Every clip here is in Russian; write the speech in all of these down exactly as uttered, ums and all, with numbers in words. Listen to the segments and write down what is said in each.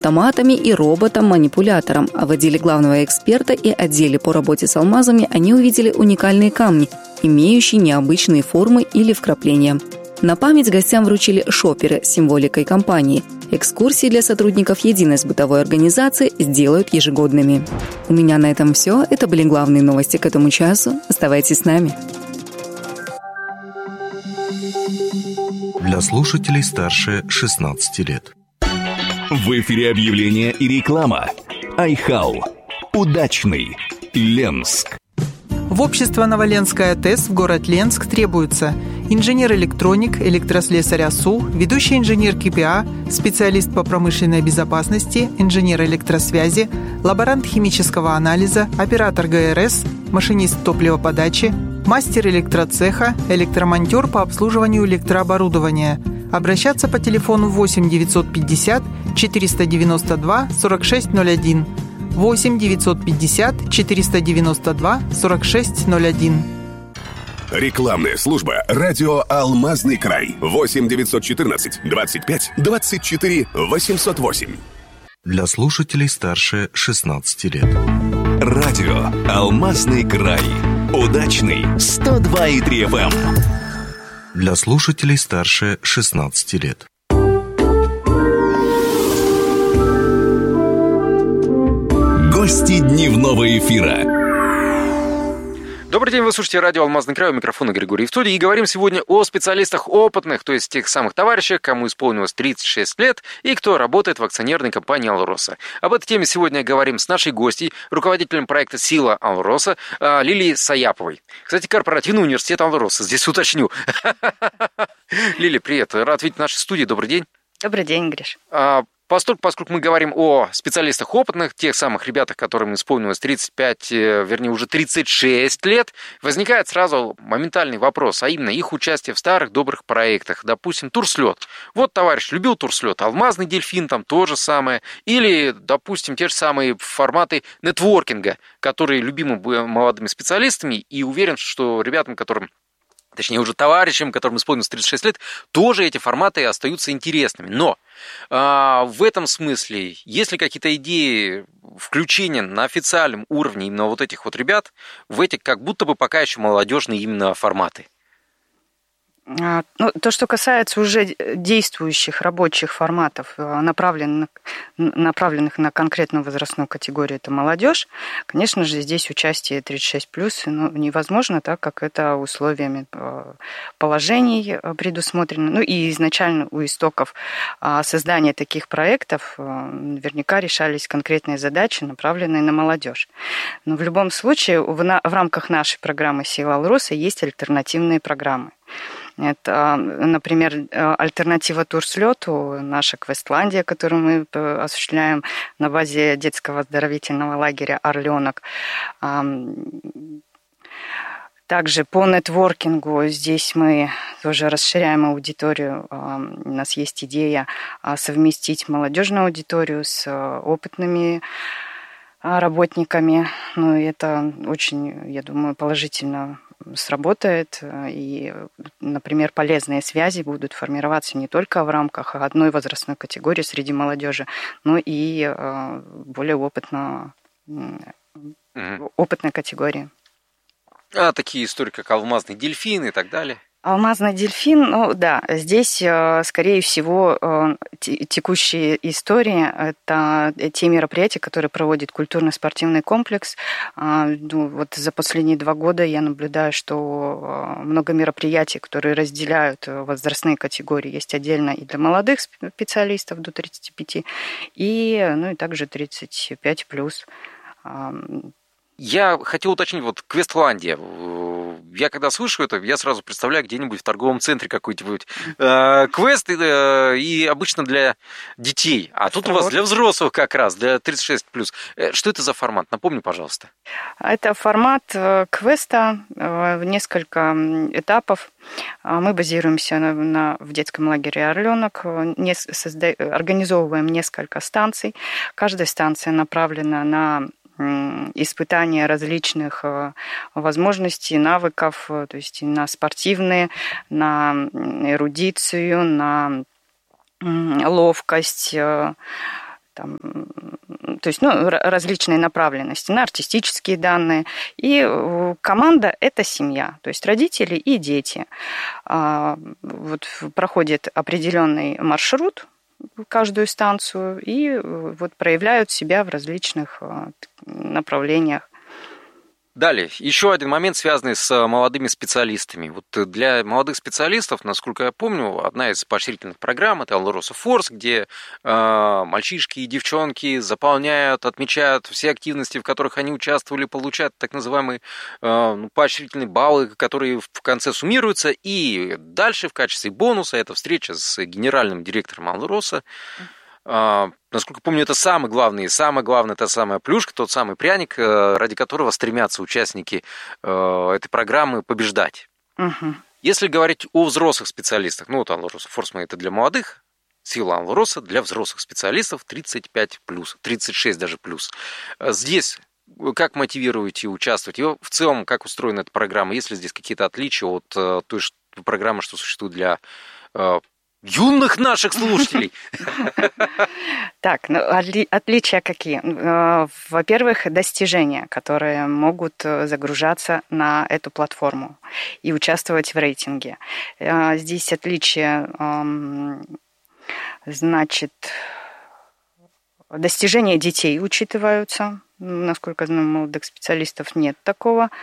автоматами и роботом-манипулятором, а в отделе главного эксперта и отделе по работе с алмазами они увидели уникальные камни, имеющие необычные формы или вкрапления. На память гостям вручили шоперы с символикой компании. Экскурсии для сотрудников единой сбытовой организации сделают ежегодными. У меня на этом все. Это были главные новости к этому часу. Оставайтесь с нами. Для слушателей старше шестнадцати лет. В эфире объявления и реклама. Айхау. Удачный. Ленск. В общество Новоленская ТЭС в город Ленск требуется инженер-электроник, электрослесарь АСУ, ведущий инженер КПА, специалист по промышленной безопасности, инженер электросвязи, лаборант химического анализа, оператор ГРС, машинист топливоподачи, мастер электроцеха, электромонтер по обслуживанию электрооборудования. Обращаться по телефону восемь девятьсот пятьдесят четыреста девяносто два сорок шесть ноль один. восемь девятьсот пятьдесят четыреста девяносто два сорок шесть ноль один. Рекламная служба «Радио Алмазный край». восемь девятьсот четырнадцать двадцать пять двадцать четыре восемьсот восемь. Для слушателей старше шестнадцати лет. Радио Алмазный край. Удачный. сто два и три эф эм. Для слушателей старше шестнадцати лет. Гости дневного эфира. Добрый день, вы слушаете радио «Алмазный край», у микрофона Григорий в студии, и говорим сегодня о специалистах опытных, то есть тех самых товарищах, кому исполнилось тридцать шесть лет и кто работает в акционерной компании «Алроса». Об этой теме сегодня говорим с нашей гостьей, руководителем проекта «Сила Алроса» Лилией Саяповой. Кстати, корпоративный университет «Алроса», здесь уточню. Лили, привет, рад видеть в нашей студии, добрый день. Добрый день, Гриш. Поскольку, поскольку мы говорим о специалистах опытных, тех самых ребятах, которым исполнилось тридцать пять, вернее, уже тридцать шесть лет, возникает сразу моментальный вопрос, а именно их участие в старых добрых проектах. Допустим, турслет. Вот товарищ любил турслет, алмазный дельфин, там то же самое. Или, допустим, те же самые форматы нетворкинга, которые любимы молодыми специалистами, и уверен, что ребятам, которым точнее уже товарищам, которым исполнилось тридцать шесть лет, тоже эти форматы остаются интересными. Но а, в этом смысле, есть ли какие-то идеи включения на официальном уровне именно вот этих вот ребят в эти как будто бы пока еще молодежные именно форматы? Ну, то, что касается уже действующих рабочих форматов, направленных, направленных на конкретную возрастную категорию, это молодежь, конечно же, здесь участие тридцать шесть плюс ну, невозможно, так как это условиями положений предусмотрено. Ну и изначально у истоков создания таких проектов наверняка решались конкретные задачи, направленные на молодежь. Но в любом случае в, на, в рамках нашей программы «Сила Алроса» есть альтернативные программы. Это, например, альтернатива турслету, наша Квестландия, которую мы осуществляем на базе детского оздоровительного лагеря «Орленок». Также по нетворкингу здесь мы тоже расширяем аудиторию. У нас есть идея совместить молодежную аудиторию с опытными работниками. Ну, и это очень, я думаю, положительно сработает, и, например, полезные связи будут формироваться не только в рамках одной возрастной категории среди молодежи, но и более опытно, mm-hmm. опытной категории. А такие истории, как алмазный дельфин и так далее? Алмазный дельфин, ну да, здесь, скорее всего, текущие истории – это те мероприятия, которые проводит культурно-спортивный комплекс. Ну, вот за последние два года я наблюдаю, что много мероприятий, которые разделяют возрастные категории, есть отдельно и для молодых специалистов до тридцати пяти, и, ну, и также тридцать пять плюс. Я хотел уточнить, вот Квестландия. Я когда слышу это, я сразу представляю где-нибудь в торговом центре какой-нибудь э, квест, э, и обычно для детей. А тут у вас для взрослых как раз, для тридцать шесть плюс. Что это за формат? Напомни, пожалуйста. Это формат квеста в несколько этапов. Мы базируемся на, на, в детском лагере «Орленок», не, созда... организовываем несколько станций. Каждая станция направлена на испытания различных возможностей, навыков, то есть на спортивные, на эрудицию, на ловкость, там, то есть, ну, различные направленности, на артистические данные. И команда – это семья, то есть родители и дети. Вот проходит определенный маршрут в каждую станцию и вот проявляют себя в различных направлениях. Далее, еще один момент, связанный с молодыми специалистами. Вот для молодых специалистов, насколько я помню, одна из поощрительных программ – это Alrosa Force, где э, мальчишки и девчонки заполняют, отмечают все активности, в которых они участвовали, получают так называемые э, ну, поощрительные баллы, которые в конце суммируются. И дальше в качестве бонуса это встреча с генеральным директором Alrosa. Uh, насколько помню, это самый главный, самое главное, та самая плюшка, тот самый пряник, ради которого стремятся участники uh, этой программы побеждать. Uh-huh. Если говорить о взрослых специалистах, ну вот Alrosa Force это для молодых, сила Alrosa для взрослых специалистов тридцать пять плюс, тридцать шесть даже плюс. Здесь как мотивируете участвовать? И в целом, как устроена эта программа? Есть ли здесь какие-то отличия от uh, той программы, что существует для uh, юных наших слушателей? Так, ну, отличия какие? Во-первых, достижения, которые могут загружаться на эту платформу и участвовать в рейтинге. Здесь отличие, значит, достижения детей учитываются. Насколько я знаю, молодых специалистов нет такого.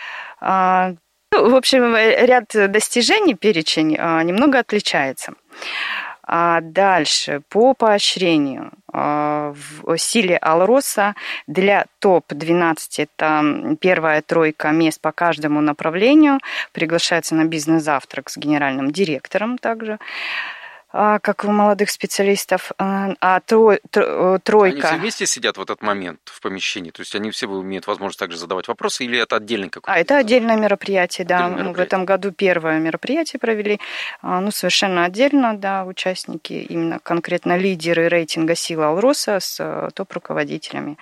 В общем, ряд достижений, перечень немного отличается. А дальше, по поощрению, в силе Alrosa для топ двенадцать, это первая тройка мест по каждому направлению, приглашается на бизнес-завтрак с генеральным директором также, как у молодых специалистов, а тро, тро, тройка... Они все вместе сидят в этот момент в помещении? То есть они все имеют возможность также задавать вопросы, или это отдельный какой-то? А, это отдельное мероприятие, да. Отдельное мероприятие. В этом году первое мероприятие провели. Ну, совершенно отдельно, да, участники, именно конкретно лидеры рейтинга силы Alrosa с топ-руководителями.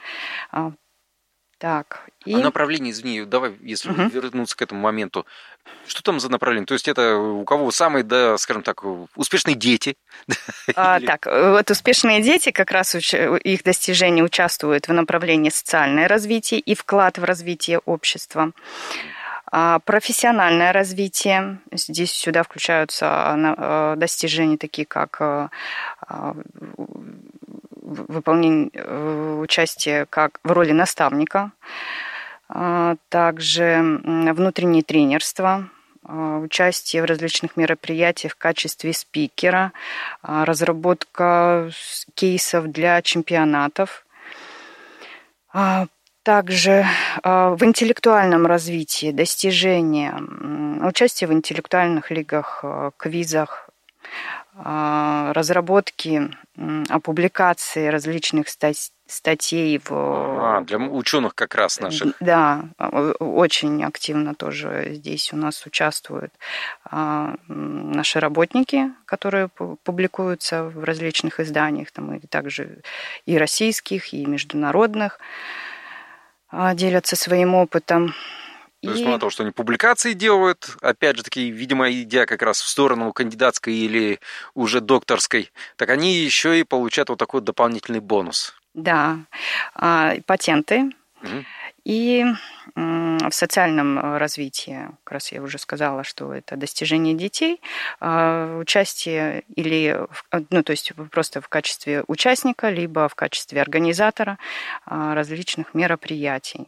Так, и... А направление, извини, давай, если угу. вернуться к этому моменту, что там за направление? То есть это у кого самые, да, скажем так, успешные дети? А, Или... Так, вот успешные дети, как раз их достижения участвуют в направлении социальное развитие и вклад в развитие общества. А профессиональное развитие, здесь сюда включаются достижения такие, как выполнение участия как в роли наставника, также внутреннее тренерство, участие в различных мероприятиях в качестве спикера, разработка кейсов для чемпионатов. Также в интеллектуальном развитии достижения, участие в интеллектуальных лигах, квизах, разработки, публикации различных статей в... А, для ученых как раз наших. Да, очень активно тоже здесь у нас участвуют наши работники, которые публикуются в различных изданиях, там, и также и российских, и международных, делятся своим опытом. То есть, мало того, что они публикации делают, опять же таки, видимо, идя как раз в сторону кандидатской или уже докторской, так они еще и получают вот такой дополнительный бонус. Да, патенты. Угу. И в социальном развитии, как раз я уже сказала, что это достижение детей, участие или, ну, то есть просто в качестве участника, либо в качестве организатора различных мероприятий.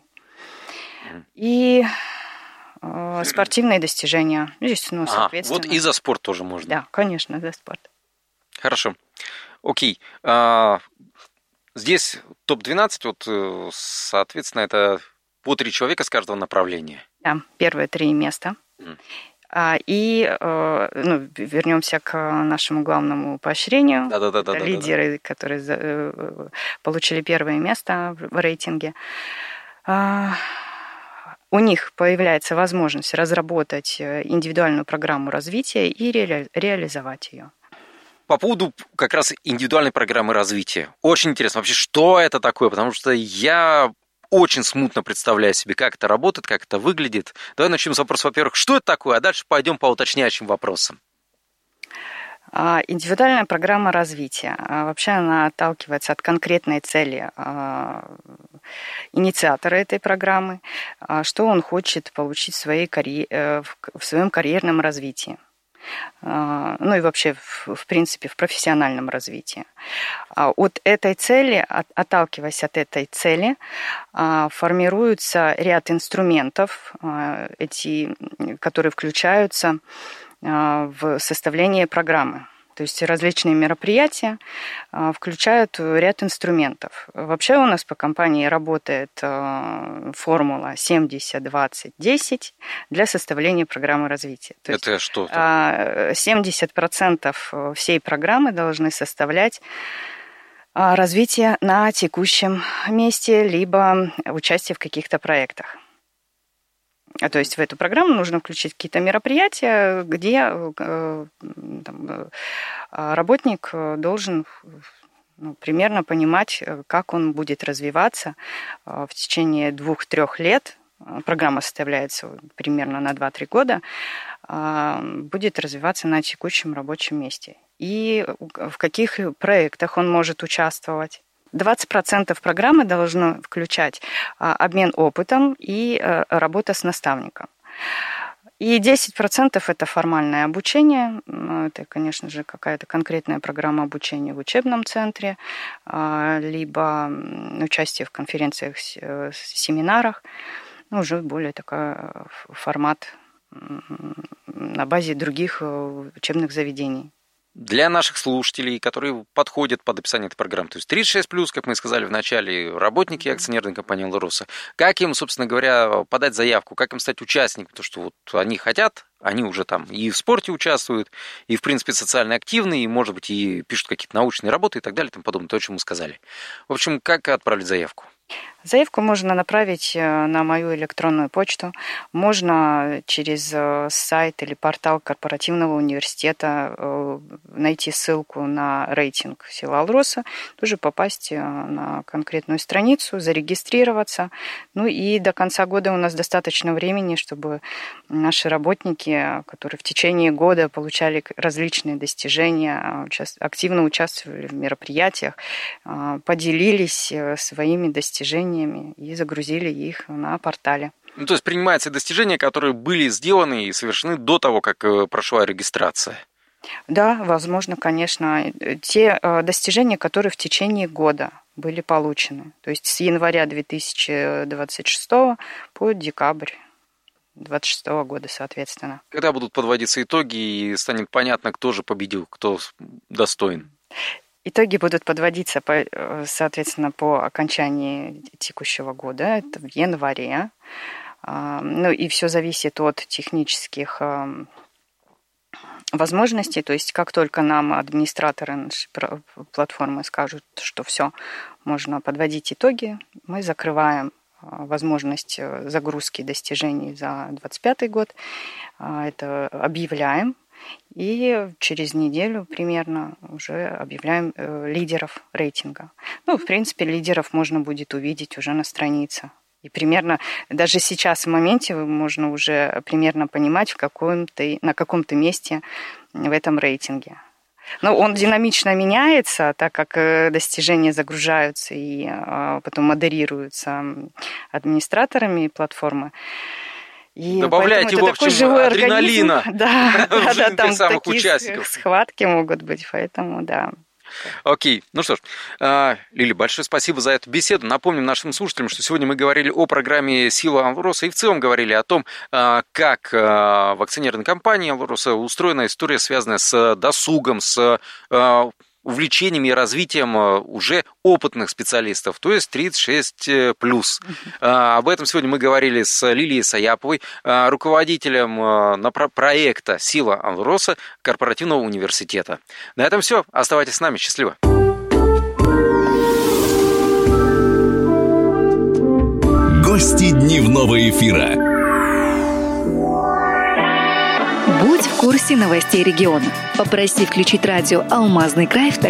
И э, спортивные достижения. Здесь, ну, соответственно. А, вот и за спорт тоже можно. Да, конечно, за спорт. Хорошо. Окей. А, здесь топ двенадцать, вот, соответственно, это по три человека с каждого направления. Да, первые три места. Mm. А, и э, ну, вернемся к нашему главному поощрению. Да, да, да, да, лидеры, да, да. которые э, получили первое место в рейтинге. А, у них появляется возможность разработать индивидуальную программу развития и ре- реализовать ее. По поводу как раз индивидуальной программы развития. Очень интересно вообще, что это такое, потому что я очень смутно представляю себе, как это работает, как это выглядит. Давай начнем с вопроса, во-первых, что это такое, а дальше пойдем по уточняющим вопросам. Индивидуальная программа развития. Вообще она отталкивается от конкретной цели инициатора этой программы, что он хочет получить в, своей карьере, в своем карьерном развитии. Ну и вообще, в принципе, в профессиональном развитии. От этой цели, отталкиваясь от этой цели, формируется ряд инструментов, эти, которые включаются в составление программы. То есть различные мероприятия включают ряд инструментов. Вообще у нас по компании работает формула семьдесят двадцать десять для составления программы развития. То Это есть что? семьдесят процентов всей программы должны составлять развитие на текущем месте, либо участие в каких-то проектах. То есть в эту программу нужно включить какие-то мероприятия, где там, работник должен ну, примерно понимать, как он будет развиваться в течение двух-трех лет. Программа составляется примерно на два-три года, будет развиваться на текущем рабочем месте. И в каких проектах он может участвовать. двадцать процентов программы должно включать обмен опытом и работа с наставником. И десять процентов это формальное обучение. Это, конечно же, какая-то конкретная программа обучения в учебном центре, либо участие в конференциях, семинарах. Ну, уже более такой формат на базе других учебных заведений. Для наших слушателей, которые подходят под описание этой программы, то есть тридцать шесть плюс, как мы сказали в начале, работники акционерной компании «Алроса», как им, собственно говоря, подать заявку, как им стать участником, потому что вот они хотят, они уже там и в спорте участвуют, и, в принципе, социально активны, и, может быть, и пишут какие-то научные работы и так далее, и тому подобное, то, о чем мы сказали. В общем, как отправить заявку? Заявку можно направить на мою электронную почту, можно через сайт или портал корпоративного университета найти ссылку на рейтинг сила Алроса, тоже попасть на конкретную страницу, зарегистрироваться. Ну и до конца года у нас достаточно времени, чтобы наши работники, которые в течение года получали различные достижения, активно участвовали в мероприятиях, поделились своими достижениями и загрузили их на портале. Ну, то есть принимаются достижения, которые были сделаны и совершены до того, как прошла регистрация? Да, возможно, конечно. Те достижения, которые в течение года были получены. То есть с января две тысячи двадцать шестого по декабрь две тысячи двадцать шестого года, соответственно. Когда будут подводиться итоги и станет понятно, кто же победил, кто достоин? Итоги будут подводиться, соответственно, по окончании текущего года, это в январе. Ну и все зависит от технических возможностей, то есть как только нам администраторы нашей платформы скажут, что все, можно подводить итоги, мы закрываем возможность загрузки достижений за двадцать пятый год, это объявляем. И через неделю примерно уже объявляем лидеров рейтинга. Ну, в принципе, лидеров можно будет увидеть уже на странице. И примерно даже сейчас в моменте можно уже примерно понимать, в каком-то, на каком-то месте в этом рейтинге. Но он динамично меняется, так как достижения загружаются и потом модерируются администраторами платформы. И добавляйте, в общем, адреналина да, в да, жизнь там самых такие участников. Схватки могут быть, поэтому да. Окей, ну что ж, Лили, большое спасибо за эту беседу. Напомним нашим слушателям, что сегодня мы говорили о программе «Сила Алроса» и в целом говорили о том, как в акционерной компании Алроса устроена история, связанная с досугом, с увлечениями и развитием уже опытных специалистов, то есть тридцать шесть плюс. Uh-huh. Об этом сегодня мы говорили с Лилией Саяповой, руководителем проекта «Сила Алроса» корпоративного университета. На этом все. Оставайтесь с нами. Счастливо. Гости дневного эфира. Будь в курсе новостей региона. Попроси включить радио «Алмазный край» в